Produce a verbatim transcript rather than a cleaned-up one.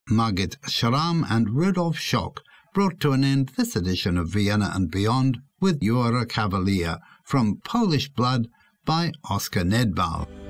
Margit Schramm and Rudolf Schock brought to an end this edition of Vienna and Beyond with You're a Cavalier from Polish Blood by Oskar Nedbal.